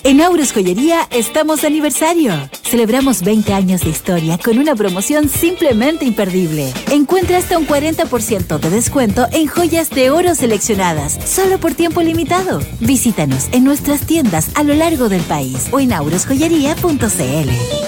En Auros Joyería estamos de aniversario. Celebramos 20 años de historia con una promoción simplemente imperdible. Encuentra hasta un 40% de descuento en joyas de oro seleccionadas, solo por tiempo limitado. Visítanos en nuestras tiendas a lo largo del país o en aurosjoyería.cl.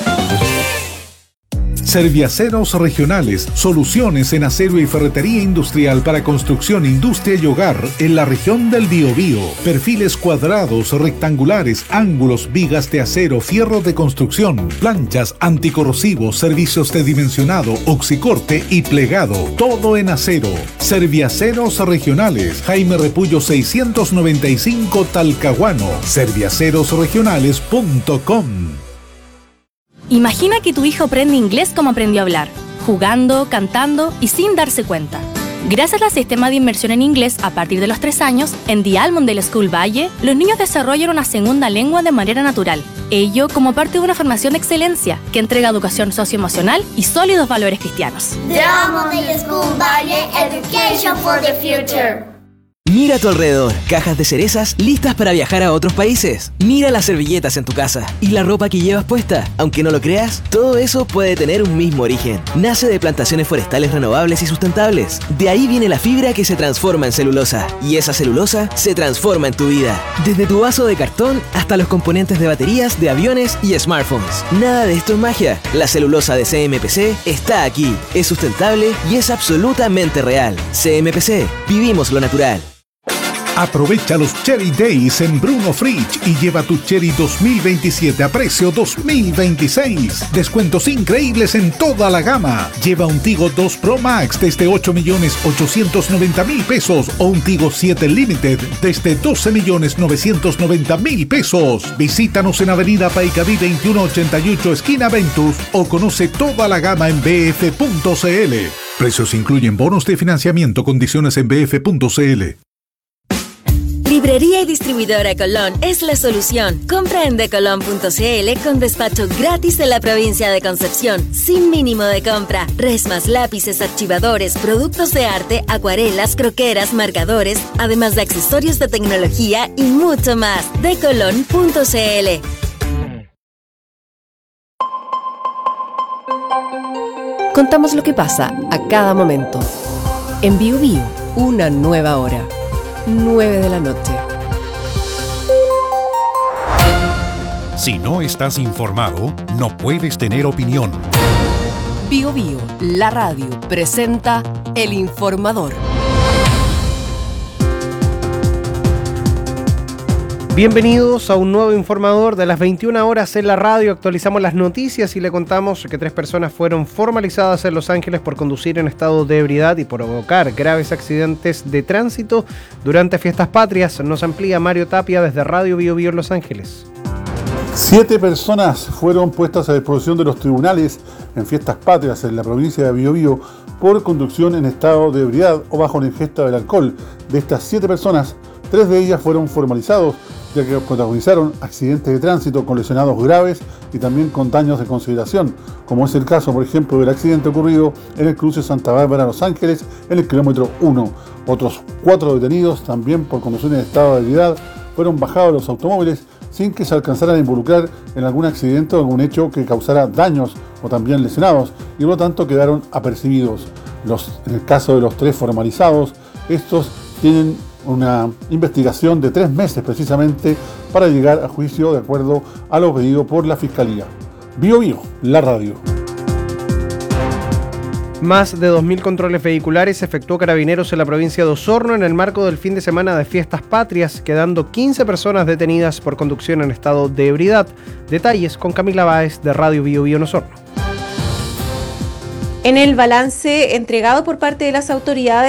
Serviaceros Regionales, soluciones en acero y ferretería industrial para construcción, industria y hogar en la región del Biobío. Perfiles cuadrados, rectangulares, ángulos, vigas de acero, fierro de construcción, planchas, anticorrosivos, servicios de dimensionado, oxicorte y plegado. Todo en acero. Serviaceros Regionales, Jaime Repullo 695 Talcahuano. Serviacerosregionales.com. Imagina que tu hijo aprende inglés como aprendió a hablar, jugando, cantando y sin darse cuenta. Gracias al sistema de inmersión en inglés a partir de los 3 años, en The Almondale School Valle, los niños desarrollan una segunda lengua de manera natural. Ello como parte de una formación de excelencia que entrega educación socioemocional y sólidos valores cristianos. The Almondale School Valle, Education for the Future. Mira a tu alrededor, cajas de cerezas listas para viajar a otros países. Mira las servilletas en tu casa y la ropa que llevas puesta. Aunque no lo creas, todo eso puede tener un mismo origen. Nace de plantaciones forestales renovables y sustentables. De ahí viene la fibra que se transforma en celulosa. Y esa celulosa se transforma en tu vida. Desde tu vaso de cartón hasta los componentes de baterías, de aviones y smartphones. Nada de esto es magia. La celulosa de CMPC está aquí. Es sustentable y es absolutamente real. CMPC. Vivimos lo natural. Aprovecha los Cherry Days en Bruno Fridge y lleva tu Cherry 2027 a precio 2026. Descuentos increíbles en toda la gama. Lleva un Tigo 2 Pro Max desde 8.890.000 pesos o un Tigo 7 Limited desde 12.990.000 pesos. Visítanos en Avenida Paicaví 2188 esquina Ventus o conoce toda la gama en bf.cl. Precios incluyen bonos de financiamiento, condiciones en bf.cl. Librería y distribuidora Colón es la solución. Compra en decolon.cl con despacho gratis en la provincia de Concepción, sin mínimo de compra. Resmas, lápices, archivadores, productos de arte, acuarelas, croqueras, marcadores, además de accesorios de tecnología y mucho más. Decolon.cl. Contamos lo que pasa a cada momento. En Biobío, una nueva hora. 9 de la noche. Si no estás informado, no puedes tener opinión. Biobío, la radio, presenta El Informador. Bienvenidos a un nuevo Informador de las 21 horas en la radio. Actualizamos las noticias y le contamos que 3 personas fueron formalizadas en Los Ángeles por conducir en estado de ebriedad y provocar graves accidentes de tránsito durante fiestas patrias. Nos amplía Mario Tapia desde Radio Biobío en Los Ángeles. 7 personas fueron puestas a disposición de los tribunales en fiestas patrias en la provincia de Biobío por conducción en estado de ebriedad o bajo la ingesta del alcohol. De estas 7 personas, 3 de ellas fueron formalizados, ya que protagonizaron accidentes de tránsito con lesionados graves y también con daños de consideración, como es el caso, por ejemplo, del accidente ocurrido en el cruce Santa Bárbara Los Ángeles en el kilómetro 1. Otros 4 detenidos, también por conducir en estado de ebriedad, fueron bajados de los automóviles sin que se alcanzaran a involucrar en algún accidente o algún hecho que causara daños o también lesionados, y por lo tanto quedaron apercibidos. En el caso de los 3 formalizados, estos tienen una investigación de 3 meses precisamente para llegar a juicio de acuerdo a lo pedido por la Fiscalía. Biobío, la radio. Más de 2.000 controles vehiculares efectuó Carabineros en la provincia de Osorno en el marco del fin de semana de fiestas patrias, quedando 15 personas detenidas por conducción en estado de ebriedad. Detalles con Camila Báez de Radio Biobío en Osorno. En el balance entregado por parte de las autoridades